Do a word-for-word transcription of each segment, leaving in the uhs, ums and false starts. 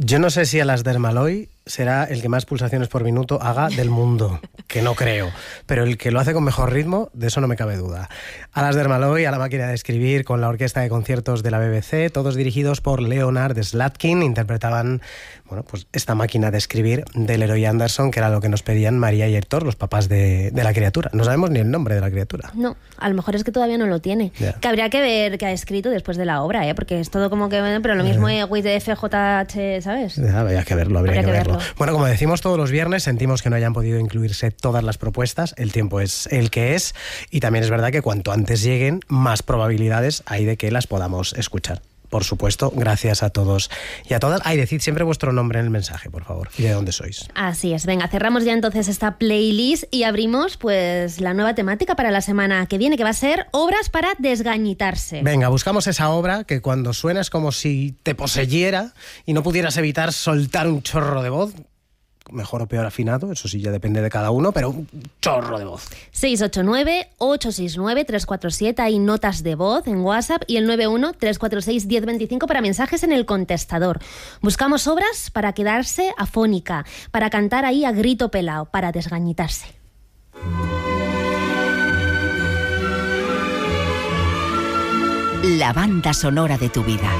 Yo no sé si Alasdair Malloy será el que más pulsaciones por minuto haga del mundo, que no creo, pero el que lo hace con mejor ritmo, de eso no me cabe duda. Alasdair Malloy, a la máquina de escribir, con la orquesta de conciertos de la B B C, todos dirigidos por Leonard Slatkin, interpretaban, bueno, pues esta máquina de escribir de Leroy Anderson, que era lo que nos pedían María y Héctor, los papás de, de la criatura. No sabemos ni el nombre de la criatura. No, a lo mejor es que todavía no lo tiene. Yeah. Que habría que ver qué ha escrito después de la obra, ¿eh? Porque es todo como que, pero lo mismo yeah. With F J H, ¿sabes? Yeah, habría que verlo, habría, habría que, que verlo. verlo. Bueno, como decimos todos los viernes, sentimos que no hayan podido incluirse todas las propuestas, el tiempo es el que es, y también es verdad que cuanto antes lleguen, más probabilidades hay de que las podamos escuchar. Por supuesto, gracias a todos y a todas. Ay, decid siempre vuestro nombre en el mensaje, por favor, y de dónde sois. Así es. Venga, cerramos ya entonces esta playlist y abrimos pues la nueva temática para la semana que viene, que va a ser obras para desgañitarse. Venga, buscamos esa obra que cuando suena es como si te poseyera y no pudieras evitar soltar un chorro de voz. Mejor o peor afinado, eso sí ya depende de cada uno, pero un chorro de voz. seis ocho nueve, ocho seis nueve, tres cuatro siete, hay notas de voz en WhatsApp, y el nueve uno, tres cuatro seis, uno cero dos cinco para mensajes en el contestador. Buscamos obras para quedarse afónica, para cantar ahí a grito pelao, para desgañitarse. La banda sonora de tu vida.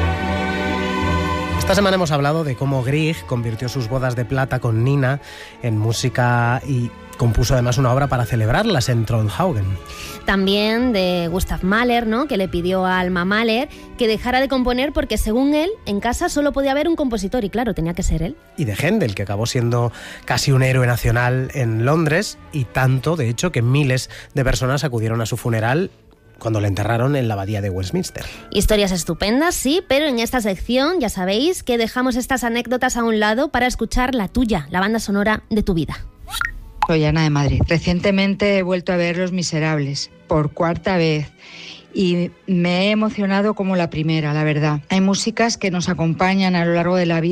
Esta semana hemos hablado de cómo Grieg convirtió sus bodas de plata con Nina en música y compuso además una obra para celebrarlas en Trondhaugen. También de Gustav Mahler, ¿no? Que le pidió a Alma Mahler que dejara de componer porque, según él, en casa solo podía haber un compositor y, claro, tenía que ser él. Y de Händel, que acabó siendo casi un héroe nacional en Londres, y tanto, de hecho, que miles de personas acudieron a su funeral cuando le enterraron en la abadía de Westminster. Historias estupendas, sí, pero en esta sección ya sabéis que dejamos estas anécdotas a un lado para escuchar la tuya, la banda sonora de tu vida. Soy Ana de Madrid. Recientemente he vuelto a ver Los Miserables, por cuarta vez, y me he emocionado como la primera, la verdad. Hay músicas que nos acompañan a lo largo de la vida